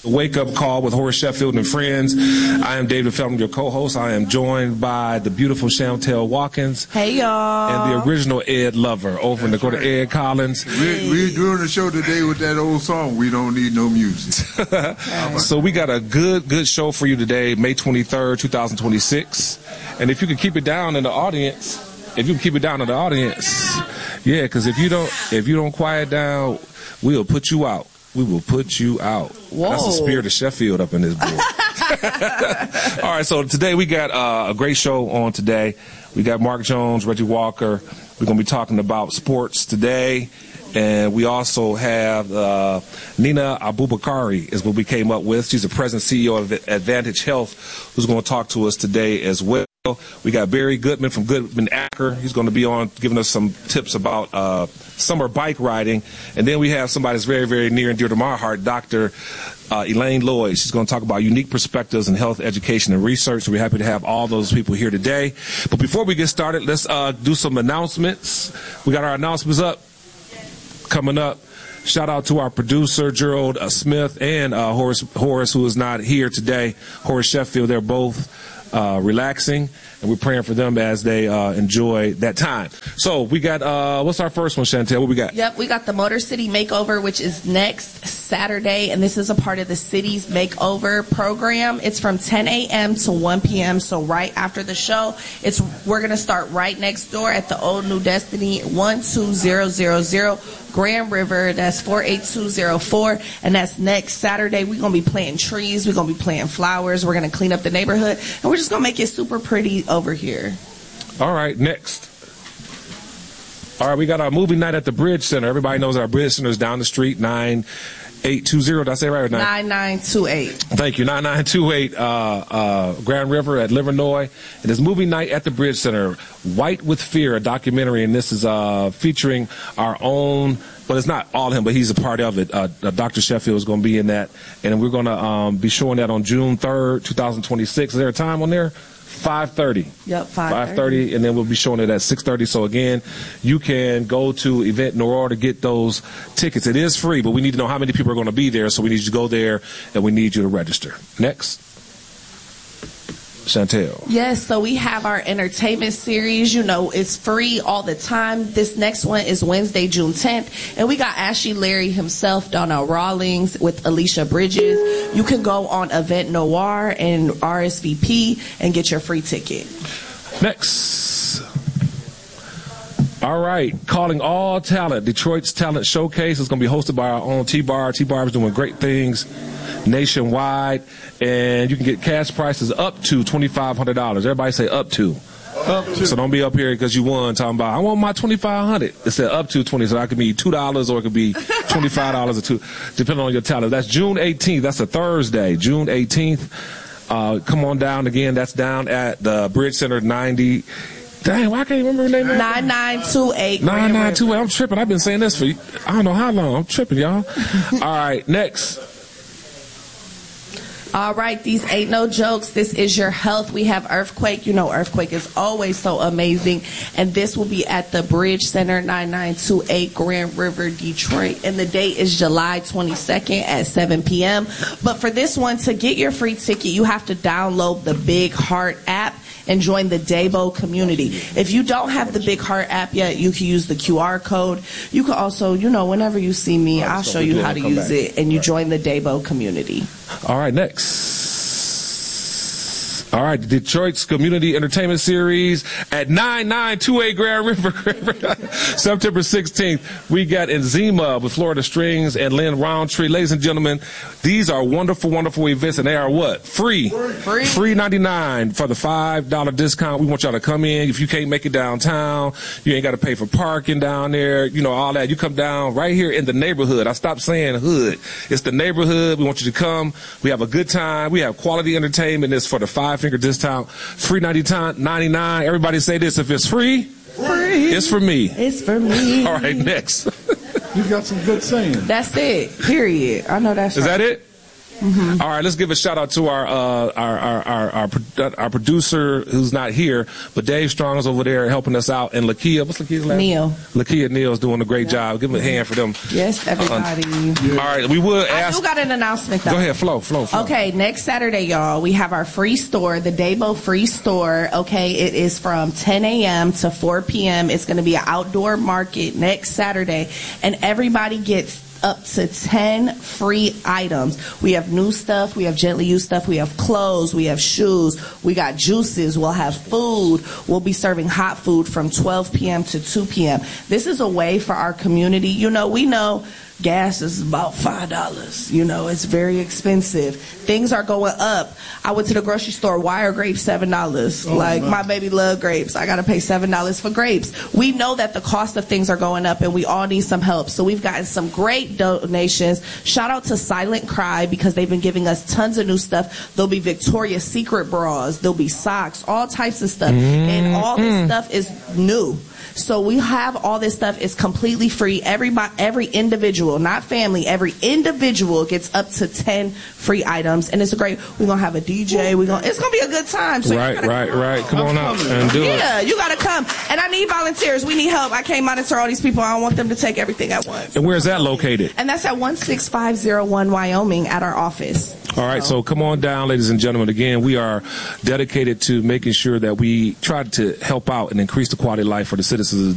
Wake Up Call with Horace Sheffield and Friends. I am David Feldman, your co-host. I am joined by the beautiful Chantel Watkins. Hey, y'all. And the original Ed Lover over in the corner, Ed Collins. We're doing a show today with that old song, We Don't Need No Music. So we got a good show for you today, May 23rd, 2026. And if you can keep it down in the audience, yeah, because if you don't quiet down, we'll put you out. We will put you out. Whoa. That's the spirit of Sheffield up in this board. All right, so today we got a great show on today. We got Mark Jones, Reggie Walker. We're going to be talking about sports today. And we also have Nina Abubakari is what we came up with. She's the president CEO of Advantage Health, who's going to talk to us today as well. We got Barry Goodman from Goodman Acker. He's going to be on giving us some tips about summer bike riding. And then we have somebody that's very, very near and dear to my heart, Dr. Elaine Lloyd. She's going to talk about unique perspectives in health education and research. So we're happy to have all those people here today. But before we get started, let's do some announcements. We got our announcements up. Coming up, shout out to our producer, Gerald Smith, and Horace, who is not here today, Horace Sheffield. They're both relaxing, and we're praying for them as they enjoy that time. So we got, what's our first one, Chantel? What we got? Yep, we got the Motor City Makeover, which is next Saturday, and this is a part of the city's makeover program. It's from 10 a.m. to 1 p.m., so right after the show. We're going to start right next door at the Old New Destiny, 12000 Grand River. That's 48204, and that's next Saturday. We're going to be planting trees. We're going to be planting flowers. We're going to clean up the neighborhood, and we're just going to make it super pretty over here. All right, next. All right, we got our movie night at the Bridge Center. Everybody knows our Bridge Center is down the street, 9820. Did I say it right? 9928. Thank you, 9928 Grand River at Livernois. And it's movie night at the Bridge Center, White with Fear, a documentary, and this is featuring our own, well, it's not all him, but he's a part of it. Dr. Sheffield is going to be in that, and we're going to be showing that on June 3rd, 2026. Is there a time on there? 5:30. Yep, 5:30. 5:30, and then we'll be showing it at 6:30. So again, you can go to Event Noir to get those tickets. It is free, but we need to know how many people are going to be there. So we need you to go there, and we need you to register. Next. Chantel. Yes, so we have our entertainment series. You know, it's free all the time. This next one is Wednesday, June 10th. And we got Ashley Larry himself, Donnell Rawlings with Alicia Bridges. You can go on Event Noir and RSVP and get your free ticket. Next. All right, calling all talent. Detroit's Talent Showcase is going to be hosted by our own T-Bar. T-Bar is doing great things nationwide, and you can get cash prices up to $2,500. Everybody say up to. Up to. So don't be up here because you won talking about, I want my $2,500. It said up to 20, so that could be $2 or it could be $25 or two, depending on your talent. That's June 18th. That's a Thursday, June 18th. Come on down again. That's down at the Bridge Center 90. Dang, why can't you remember the name? 9928. 9928. I'm tripping. I've been saying this for I don't know how long. I'm tripping, y'all. All right, next. All right, these ain't no jokes. This is your health. We have Earthquake. You know, Earthquake is always so amazing. And this will be at the Bridge Center, 9928 Grand River, Detroit. And the date is July 22nd at 7 p.m. But for this one, to get your free ticket, you have to download the Big Heart app and join the Dabo community. If you don't have the Big Heart app yet, you can use the QR code. You can also, you know, whenever you see me, I'll show you how to use it, and you join the Dabo community. All right, next. All right, Detroit's Community Entertainment Series at 9928 Grand River, September 16th. We got Enzima with Florida Strings and Lynn Roundtree. Ladies and gentlemen, these are wonderful, wonderful events, and they are what? Free. Free 99 for the $5 discount. We want y'all to come in. If you can't make it downtown, you ain't got to pay for parking down there, you know, all that. You come down right here in the neighborhood. I stopped saying hood. It's the neighborhood. We want you to come. We have a good time. We have quality entertainment. It's for the $5 discount. Free 99. Everybody say this. If it's free, it's for me. It's for me. All right, next. You got some good saying. That's it. Period. I know that's Is that it? All right, let's give a shout out to our producer who's not here, but Dave Strong is over there helping us out, and Lakia, what's Lakia's last name? Lakia Neal's doing a great job. Give them a hand for them. Yes, everybody. All right, we will ask. I do got an announcement though. Go ahead, flow. Okay, next Saturday, y'all, we have our free store, the Daybo Free Store. Okay, it is from 10 a.m. to 4 p.m. It's going to be an outdoor market next Saturday, and everybody gets up to 10 free items. We have new stuff, we have gently used stuff, we have clothes, we have shoes, we got juices, we'll have food, we'll be serving hot food from 12 p.m. to 2 p.m. This is a way for our community. You know, we know gas is about $5. You know, it's very expensive. Things are going up. I went to the grocery store. Why are grapes $7? My baby love grapes. I got to pay $7 for grapes. We know that the cost of things are going up, and we all need some help. So we've gotten some great donations. Shout out to Silent Cry, because they've been giving us tons of new stuff. There'll be Victoria's Secret bras. There'll be socks, all types of stuff. And all this stuff is new. So we have all this stuff. It's completely free. Every individual, not family, every individual gets up to 10 free items, and it's great. We're gonna have a DJ. It's gonna be a good time. So right. Come on out and do it. Yeah, you gotta come. And I need volunteers. We need help. I can't monitor all these people. I don't want them to take everything at once. And where's that located? And that's at 16501 Wyoming at our office. All right, so come on down, ladies and gentlemen. Again, we are dedicated to making sure that we try to help out and increase the quality of life for the citizens